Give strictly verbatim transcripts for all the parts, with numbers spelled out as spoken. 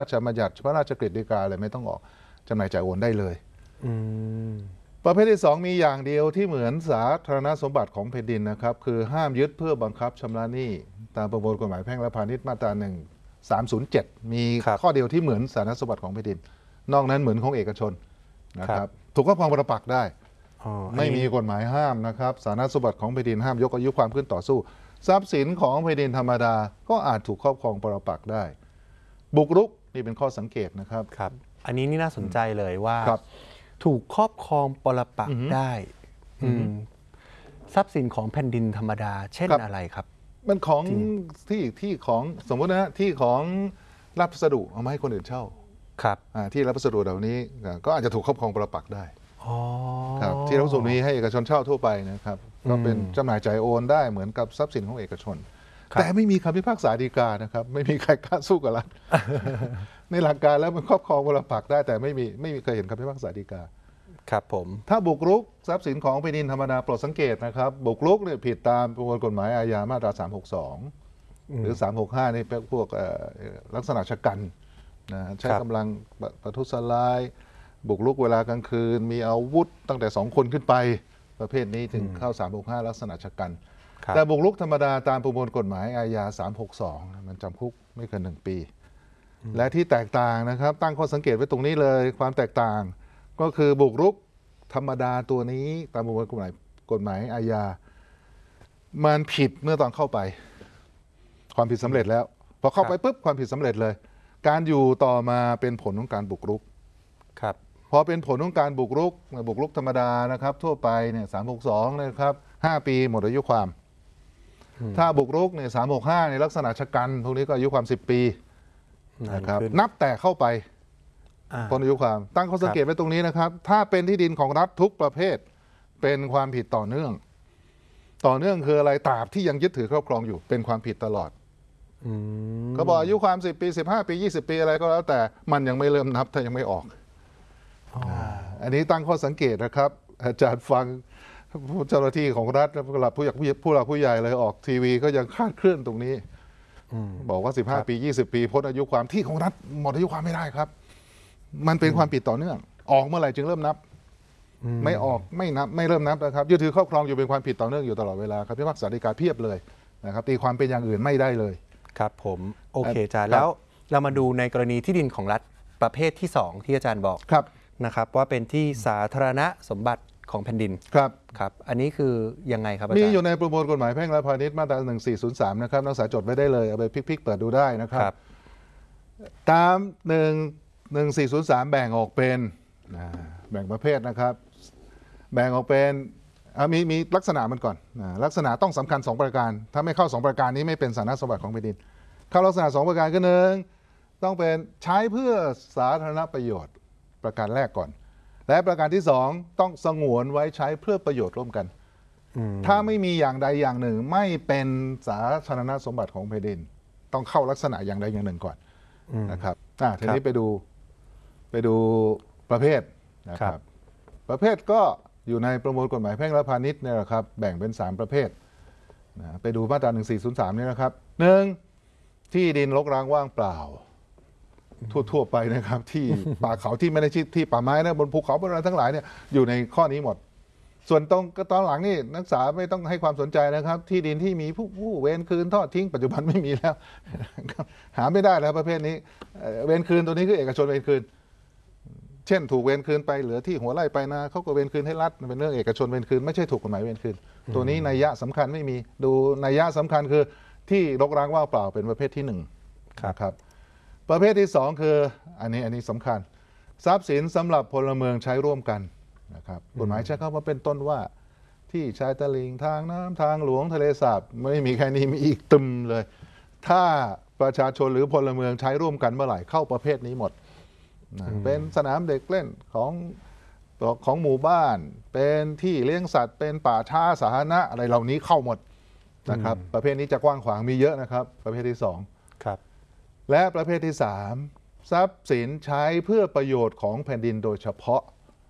ราชบัญญัติพระราชกฤษฎีกาอะไรไม่ต้องออกจำหน่ายจ่ายโอนได้เลยประเภทที่สองมีอย่างเดียวที่เหมือนสาธารณสมบัติของแผ่นดินนะครับคือห้ามยึดเพื่อบังคับชำระหนี้ตามประมวลกฎหมายแพ่งและพาณิชย์มาตราหนึ่งสามศูนย์เจ็ดมีข้อเดียวที่เหมือนสาธารณสมบัติของแผ่นดินนอกนั้นเหมือนของเอกชนนะครับถูกครอบครองปรปักษ์ได้ไม่มีกฎหมายห้ามนะครับสาธารณสมบัติของแผ่นดินห้ามยกอายุความขึ้นต่อสู้ทรัพย์สินของแผ่นดินธรรมดาก็อาจถูกครอบครองปรปักษ์ได้บุกรุกนี่เป็นข้อสังเกตนะครับครับอันนี้นี่น่าสนใจเลยว่าถูกครอบครองปรปักษ์ได้ทรัพย์สินของแผ่นดินธรรมดาเช่นอะไรครับมันของที่ที่ของสมมตินะที่ของรับพัสดุเอามาให้คนอื่นเช่าครับที่รับพัสดุเหล่านี้ก็อาจจะถูกครอบครองปรปักษ์ได้ครับที่รับพัสดุนี้ให้เอกชนเช่าทั่วไปนะครับก็เป็นจำหน่ายจ่ายโอนได้เหมือนกับทรัพย์สินของเอกชนแต่ไม่มีคำพิพากษาฎีกานะครับไม่มีใครกล้าสู้กับรัฐในหลักการแล้วมันครอบครองปรปักษ์ได้แต่ไม่มีไม่มีเคยเห็นคำพิพากษาฎีกาครับผมถ้าบุกรุกทรัพย์สินของแผ่นดินธรรมดาโปรดสังเกตนะครับบุกรุกเนี่ยผิดตามประมวลกฎหมายอาญามาตราสามหกสองหรือสามหกห้านี่เป็นพวกลักษณะชะกันนะใช้กำลังประทุษร้ายบุกรุกเวลากลางคืนมีอาวุธตั้งแต่สองคนขึ้นไปประเภทนี้ถึงเข้าสามหกห้าลักษณะชะกันแต่บุกรุกธรรมดาตามประมวลกฎหมายอาญาสามหกสองมันจำคุกไม่เกินหนึ่งปีและที่แตกต่างนะครับตั้งข้อสังเกตไว้ตรงนี้เลยความแตกต่างก็คือบุกรุกธรรมดาตัวนี้ตามประมวลกฎหมายกฎหมายอาญามันผิดเมื่อตอนเข้าไปความผิดสำเร็จแล้วพอเข้าไปปุ๊บความผิดสำเร็จเลยการอยู่ต่อมาเป็นผลของการบุกรุกครับพอเป็นผลของการบุกรุกบุกรุกธรรมดานะครับทั่วไปเนี่ยสามหกสองนะครับห้าปีหมดอายุความถ้าบุกรุกเนี่ยสามหกห้าในลักษณะชะกันพวกนี้ก็อายุความสิบปีนะครับนับแต่เข้าไปพ้นอายุความตั้งข้อสังเกตไว้ตรงนี้นะครับถ้าเป็นที่ดินของรัฐทุกประเภทเป็นความผิดต่อเนื่องต่อเนื่องคืออะไรตราบที่ยังยึดถือครอบครองอยู่เป็นความผิดตลอดเขาบอกอายุความสิบปีสิบห้าปียี่สิบปีอะไรก็แล้วแต่มันยังไม่เริ่มนับถ้ายังไม่ออกอันนี้ตั้งข้อสังเกตนะครับอาจารย์ฟังเจ้าหน้าที่ของรัฐผู้หลักผู้ใหญ่ผู้หลักผู้ใหญ่เลยออกทีวีก็ยังคลาดเคลื่อนตรงนี้บอกว่าสิบห้าปียี่สิบปีพ้นอายุความที่ของรัฐหมดอายุความไม่ได้ครับมันเป็นความผิดต่อเนื่องออกเมื่อไหร่จึงเริ่มนับไม่ออกไม่นับไม่เริ่มนับนะครับยึดถือครอบครองอยู่เป็นความผิดต่อเนื่องอยู่ตลอดเวลาครับพิพากษาฎีกาเพียบเลยนะครับตีความเป็นอย่างอื่นไม่ได้เลยครับผมโอเคอาจารย์แล้วเรามาดูในกรณีที่ดินของรัฐประเภทที่สองที่อาจารย์บอกนะครับว่าเป็นที่สาธารณสมบัติของแผ่นดินครับครับอันนี้คือยังไงครับอาจารย์มีอยู่ในประมวลกฎหมายแพ่งและพาณิชย์มาตราหนึ่งสี่ศูนย์สามนะครับนักศึกษาจดไว้ได้เลยเอาไปพลิกๆเปิดดูได้นะครับตามหนึ่งหนึ่งสี่ศูนย์สามแบ่งออกเป็นแบ่งประเภทนะครับแบ่งออกเป็นมีมีลักษณะมันก่อนลักษณะต้องสำคัญสองประการถ้าไม่เข้าสองประการนี้ไม่เป็นสาธารณสมบัติของแผ่นดินเข้าลักษณะสองประการก็หนึ่งต้องเป็นใช้เพื่อสาธารณประโยชน์ประการแรกก่อนและประการที่สองต้องสงวนไว้ใช้เพื่อประโยชน์ร่วมกันถ้าไม่มีอย่างใดอย่างหนึ่งไม่เป็นสาธารณสมบัติของแผ่นดินต้องเข้าลักษณะอย่างใดอย่างหนึ่งก่อนนะครับอ่าทีนี้ไปดูไปดูประเภทนะครับประเภทก็อยู่ในประมวลกฎหมายแพ่งและพาณิชย์เนี่ยแหละครับแบ่งเป็นสามประเภทนะไปดูมาตราหนึ่งสี่ศูนย์สามนี่นะครับหนึ่งที่ดินรกร้างว่างเปล่าทั่วๆไปนะครับที่ป่าเขาที่ไม่ได้ที่ป่าไม้นะบนภูเขาบนอะไรทั้งหลายเนี่ยอยู่ในข้อนี้หมดส่วนตรงตอนหลังนี่นักศึกษาไม่ต้องให้ความสนใจนะครับที่ดินที่มีผู้ผู้เวรคืนทอดทิ้งปัจจุบันไม่มีแล้วหาไม่ได้แล้วประเภทนี้เวรคืนตัวนี้คือเอกชนเวรคืนเช่นถูกเวรคืนไปเหลือที่หัวไร่ไปนาเขาก็เวรคืนให้รัฐเป็นเรื่องเอกชนเวรคืนไม่ใช่ถูกกฎหมายเวรคืนตัวนี้นัยยะสำคัญไม่มีดูนัยยะสำคัญคือที่รกร้างว่างเปล่าเป็นประเภทที่หนึ่งครับประเภทที่สองคืออันนี้อันนี้สำคัญทรัพย์สินสำหรับพลเมืองใช้ร่วมกันนะครับกฎหมายใช้คำว่าเป็นต้นว่าที่ชายตลิ่งทางน้ำทางหลวงทะเลสาบไม่มีแค่นี้มีอีกตึมเลยถ้าประชาชนหรือพลเมืองใช้ร่วมกันเมื่อไหร่เข้าประเภทนี้หมดเป็นสนามเด็กเล่นของของหมู่บ้านเป็นที่เลี้ยงสัตว์เป็นป่าช้าสาธารณะอะไรเหล่านี้เข้าหมดนะครับประเภทนี้จะกว้างขวางมีเยอะนะครับประเภทที่สองครับและประเภทที่สามทรัพย์สินใช้เพื่อประโยชน์ของแผ่นดินโดยเฉพาะ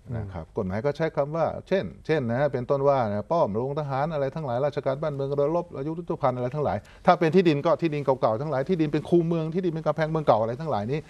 นะครับกฎหมายก็ใช้คำว่าเช่น เช่นนะเป็นต้นว่านะป้อมโรงทหารอะไรทั้งหลายราชการบ้านเมืองเรือรบอายุยุทธภัณฑ์อะไรทั้งหลายถ้าเป็นที่ดินก็ที่ดินเก่าๆทั้งหลายที่ดินเป็นคูเมืองที่ดินเป็นกำแพงเมืองเก่าอะไรทั้งหลายนี้